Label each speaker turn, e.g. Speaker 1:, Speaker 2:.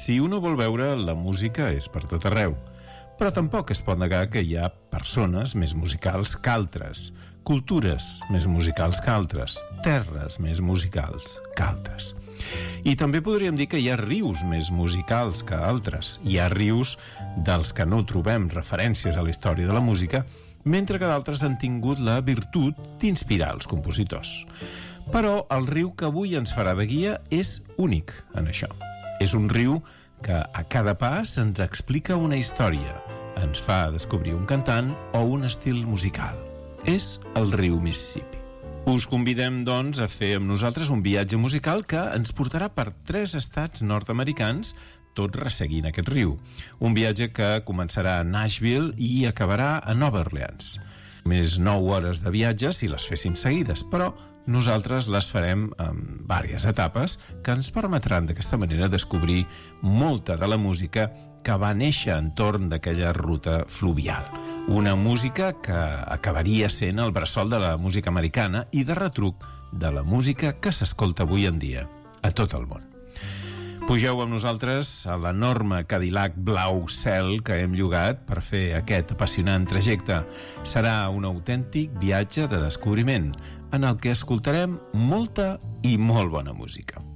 Speaker 1: Si uno vol veure, la música és per tot arreu. Però tampoc es pot negar que hi ha persones més musicals que altres, cultures més musicals que altres, terres més musicals que altres. I també podríem dir que hi ha rius més musicals que altres. Hi ha rius dels que no trobem referències a la història de la música, mentre que d'altres han tingut la virtut d'inspirar els compositors. Però el riu que avui ens farà de guia és únic en això. És un riu que a cada pas ens explica una història, ens fa descobrir un cantant o un estil musical. És el riu Mississippi. Us convidem, doncs, a fer amb nosaltres un viatge musical que ens portarà per 3 estats nord-americans, tot resseguint aquest riu. Un viatge que començarà a Nashville i acabarà a Nova Orleans. Més 9 hores de viatge si les féssim seguides, però nosaltres les farem en diverses etapes que ens permetran d'aquesta manera descobrir molta de la música que va néixer entorn d'aquella ruta fluvial. Una música que acabaria sent el bressol de la música americana i de retruc de la música que s'escolta avui en dia a tot el món. Pugeu amb nosaltres a l'enorme Cadillac blau cel que hem llogat per fer aquest apassionant trajecte. Serà un autèntic viatge de descobriment en el que escoltarem molta i molt bona música.